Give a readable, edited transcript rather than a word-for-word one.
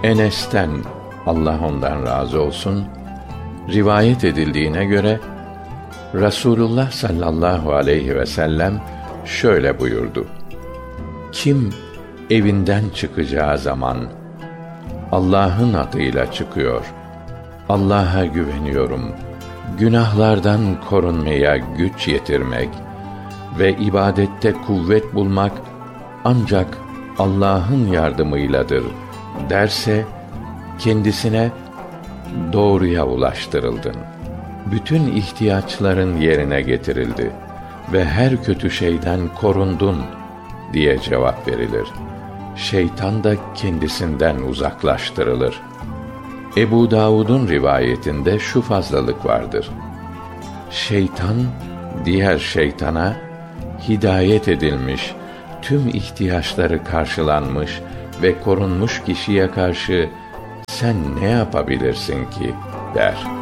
Enes'ten, Allah ondan razı olsun, rivayet edildiğine göre Rasulullah sallallahu aleyhi ve sellem şöyle buyurdu: Kim evinden çıkacağı zaman Allah'ın adıyla çıkıyor, Allah'a güveniyorum, günahlardan korunmaya güç yetirmek ve ibadette kuvvet bulmak ancak Allah'ın yardımıyladır derse, kendisine doğruya ulaştırıldın. Bütün ihtiyaçların yerine getirildi ve her kötü şeyden korundun diye cevap verilir. Şeytan da kendisinden uzaklaştırılır. Ebu Davud'un rivayetinde şu fazlalık vardır: Şeytan, diğer şeytana hidayet edilmiş, tüm ihtiyaçları karşılanmış ve korunmuş kişiye karşı sen ne yapabilirsin ki der.